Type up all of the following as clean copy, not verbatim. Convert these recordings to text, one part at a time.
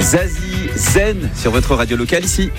Zazie Zen sur votre radio locale ici.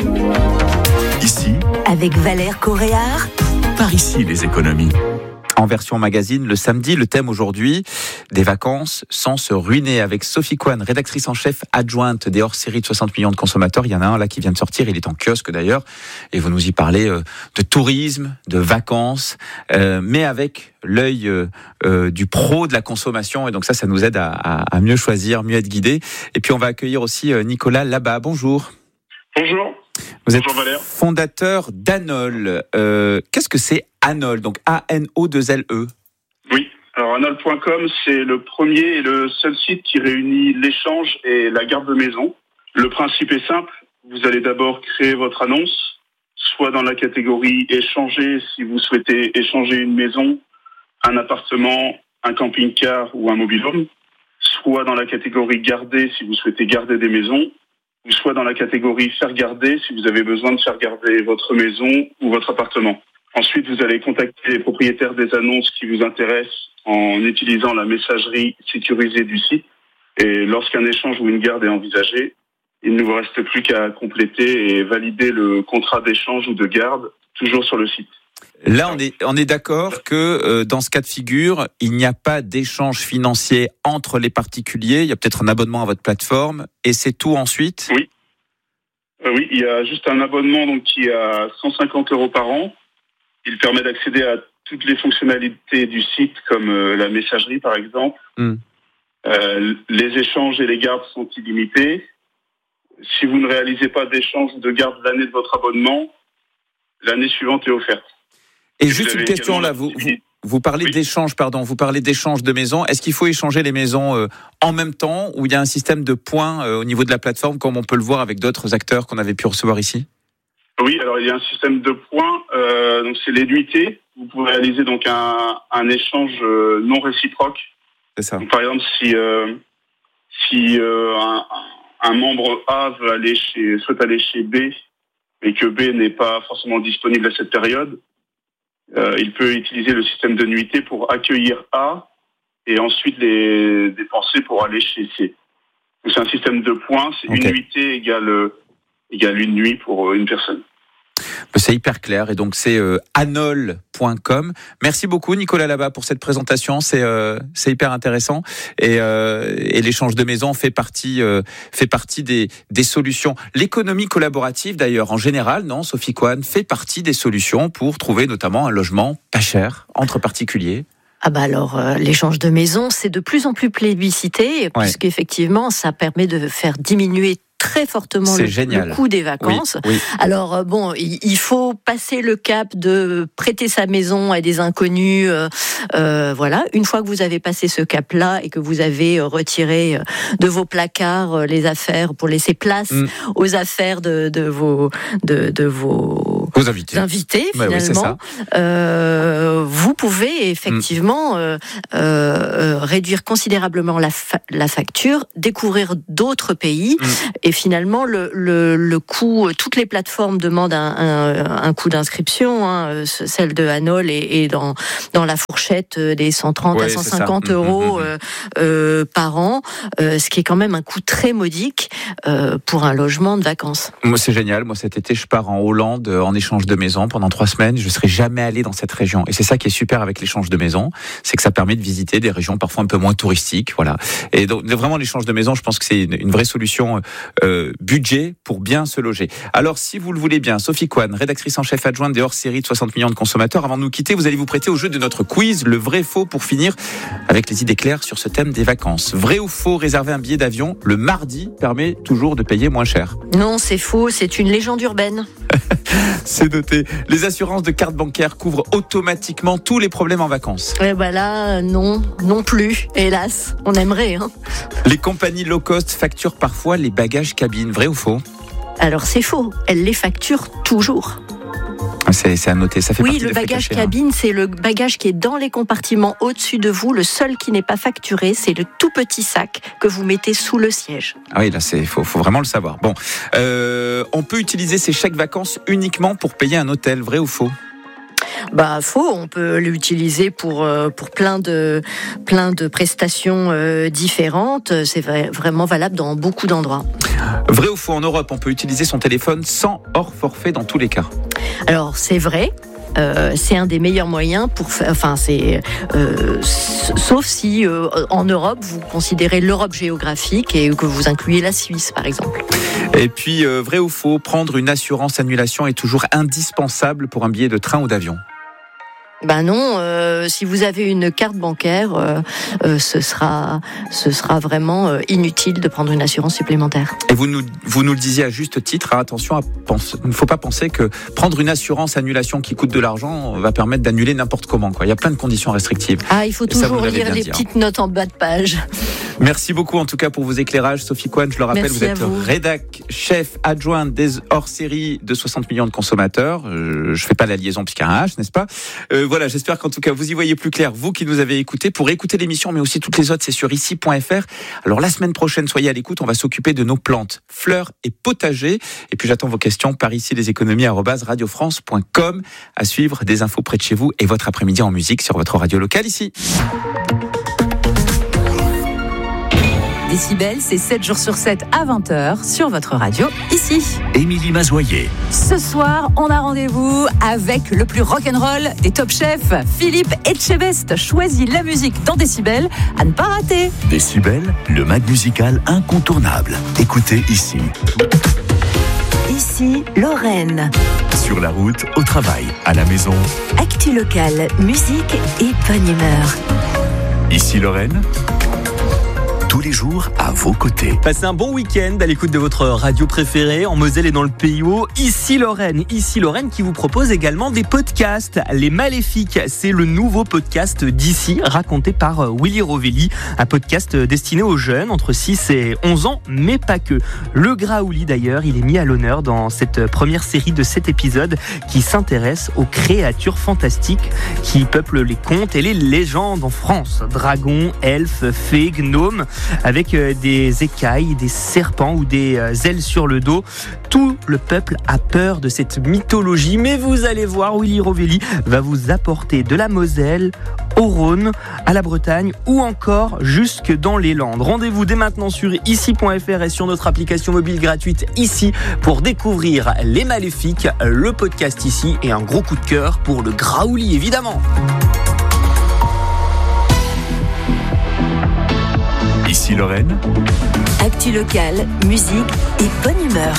Ici, avec Valère Coréard. par ici les économies. En version magazine, le samedi, le thème aujourd'hui, des vacances sans se ruiner, avec Sophie Coine, rédactrice en chef adjointe des hors-séries de 60 millions de consommateurs. Il y en a un là qui vient de sortir, il est en kiosque d'ailleurs, et vous nous y parlez de tourisme, de vacances, mais avec l'œil du pro de la consommation, et donc ça nous aide à mieux choisir, mieux être guidé. Et puis on va accueillir aussi Nicolas Labat. Bonjour. Bonjour. Vous êtes Bonjour Valère. fondateur d'Anol. Qu'est-ce que c'est Anol? Donc A-N-O-2-L-E. Oui, alors Anol.com, c'est le premier et le seul site qui réunit l'échange et la garde de maison. Le principe est simple, vous allez d'abord créer votre annonce, soit dans la catégorie échanger si vous souhaitez échanger une maison, un appartement, un camping-car ou un mobil-home, soit dans la catégorie garder si vous souhaitez garder des maisons, ou soit dans la catégorie faire garder si vous avez besoin de faire garder votre maison ou votre appartement. Ensuite, vous allez contacter les propriétaires des annonces qui vous intéressent en utilisant la messagerie sécurisée du site. Et lorsqu'un échange ou une garde est envisagé, il ne vous reste plus qu'à compléter et valider le contrat d'échange ou de garde, toujours sur le site. Là, on est d'accord que dans ce cas de figure, il n'y a pas d'échange financier entre les particuliers. Il y a peut-être un abonnement à votre plateforme et c'est tout ensuite. Oui. Oui, il y a juste un abonnement donc qui est à 150 € par an. Il permet d'accéder à toutes les fonctionnalités du site, comme la messagerie par exemple. Les échanges et les gardes sont illimités. Si vous ne réalisez pas d'échange ou de garde l'année de votre abonnement, l'année suivante est offerte. Et juste une question là, vous parlez d'échange, vous parlez d'échange de maisons. Est-ce qu'il faut échanger les maisons en même temps, ou il y a un système de points au niveau de la plateforme, comme on peut le voir avec d'autres acteurs qu'on avait pu recevoir ici? Oui, alors il y a un système de points, donc c'est les nuitées. Vous pouvez réaliser donc un échange non réciproque. C'est ça. Donc, par exemple, si un membre A souhaite aller chez B, et que B n'est pas forcément disponible à cette période, il peut utiliser le système de nuitée pour accueillir A et ensuite les dépenser pour aller chez C. Donc c'est un système de points, c'est une nuitée égale une nuit pour une personne. C'est hyper clair, et donc c'est Anol.com. Merci beaucoup Nicolas Labat pour cette présentation, c'est hyper intéressant, et l'échange de maisons fait partie des solutions. L'économie collaborative d'ailleurs en général, non, Sophie Coine, fait partie des solutions pour trouver notamment un logement pas cher entre particuliers. Ah bah alors, l'échange de maisons, c'est de plus en plus plébiscité, puisqu'effectivement, ça permet de faire diminuer très fortement le coût des vacances. Oui. Alors il faut passer le cap de prêter sa maison à des inconnus. Voilà. Une fois que vous avez passé ce cap-là et que vous avez retiré de vos placards les affaires pour laisser place aux affaires de vos invités finalement, vous pouvez effectivement réduire considérablement la facture, découvrir d'autres pays. Et finalement, le coût, toutes les plateformes demandent un coût d'inscription. Celle de Anol est dans la fourchette des 130 à 150 euros par an, ce qui est quand même un coût très modique pour un logement de vacances. Moi, c'est génial. Moi, cet été, je pars en Hollande en échange de maison pendant 3 semaines. Je ne serai jamais allé dans cette région. Et c'est ça qui est super avec l'échange de maison, c'est que ça permet de visiter des régions parfois un peu moins touristiques. Voilà. Et donc, vraiment, l'échange de maison, je pense que c'est une vraie solution budget pour bien se loger. Alors, si vous le voulez bien, Sophie Coine, rédactrice en chef adjointe des hors-séries de 60 millions de consommateurs. Avant de nous quitter, vous allez vous prêter au jeu de notre quiz, le vrai faux, pour finir avec les idées claires sur ce thème des vacances. Vrai ou faux, réserver un billet d'avion le mardi permet toujours de payer moins cher? Non, c'est faux, c'est une légende urbaine. C'est noté. Les assurances de carte bancaire couvrent automatiquement tous les problèmes en vacances? Et ben là, non plus, hélas. On aimerait, Les compagnies low cost facturent parfois les bagages cabine. Vrai ou faux? Alors c'est faux, elles les facturent toujours. C'est à noter, ça fait partie des frais cachés. Oui, le bagage cabine, c'est le bagage qui est dans les compartiments au-dessus de vous. Le seul qui n'est pas facturé, c'est le tout petit sac que vous mettez sous le siège. Ah oui, là, faut vraiment le savoir. Bon, on peut utiliser ces chèques vacances uniquement pour payer un hôtel, vrai ou faux? Faux, on peut l'utiliser pour plein de prestations différentes. C'est vraiment valable dans beaucoup d'endroits. Vrai ou faux, en Europe, on peut utiliser son téléphone sans hors forfait dans tous les cas? Alors, c'est vrai. C'est un des meilleurs moyens pour faire. Enfin, sauf si en Europe vous considérez l'Europe géographique et que vous incluez la Suisse, par exemple. Et puis, vrai ou faux, prendre une assurance annulation est toujours indispensable pour un billet de train ou d'avion? Ben non, si vous avez une carte bancaire, ce sera vraiment inutile de prendre une assurance supplémentaire. Et vous nous le disiez à juste titre, attention, il ne faut pas penser que prendre une assurance annulation qui coûte de l'argent va permettre d'annuler n'importe comment, quoi. Il y a plein de conditions restrictives. Il faut toujours lire les petites notes en bas de page. Merci beaucoup en tout cas pour vos éclairages. Sophie Coine, je le rappelle, vous êtes rédac chef adjointe des hors-séries de 60 millions de consommateurs. Je fais pas la liaison puisqu'il y a un H, n'est-ce pas? Voilà, j'espère qu'en tout cas vous y voyez plus clair, vous qui nous avez écoutés. Pour écouter l'émission, mais aussi toutes les autres, c'est sur ici.fr. Alors la semaine prochaine, soyez à l'écoute, on va s'occuper de nos plantes, fleurs et potagers. Et puis j'attends vos questions par ici leséconomies@radiofrance.com. À suivre, des infos près de chez vous et votre après-midi en musique sur votre radio locale ici. Décibel, c'est 7 jours sur 7 à 20h sur votre radio, ici. Émilie Mazoyer. Ce soir, on a rendez-vous avec le plus rock'n'roll des top chefs, Philippe Etchebest. Choisit la musique dans Décibel, à ne pas rater. Décibel, le mag musical incontournable. Écoutez ici. Ici, Lorraine. Sur la route, au travail, à la maison. Actu locale, musique et bonne humeur. Ici, Lorraine. Tous les jours à vos côtés. Passez un bon week-end à l'écoute de votre radio préférée en Moselle et dans le Pays Haut. Ici Lorraine qui vous propose également des podcasts. Les Maléfiques, c'est le nouveau podcast d'ici raconté par Willy Rovelli, un podcast destiné aux jeunes entre 6 et 11 ans, mais pas que. Le Graouli d'ailleurs, il est mis à l'honneur dans cette première série de 7 épisodes qui s'intéresse aux créatures fantastiques qui peuplent les contes et les légendes en France. Dragons, elfes, fées, gnomes, avec des écailles, des serpents ou des ailes sur le dos. Tout le peuple a peur de cette mythologie, mais vous allez voir, Willy Rovelli va vous apporter de la Moselle au Rhône, à la Bretagne ou encore jusque dans les Landes. Rendez-vous dès maintenant sur ici.fr et sur notre application mobile gratuite ici pour découvrir Les Maléfiques, le podcast ici et un gros coup de cœur pour le Graouli évidemment. Ici Lorraine. Actu locale, musique et bonne humeur.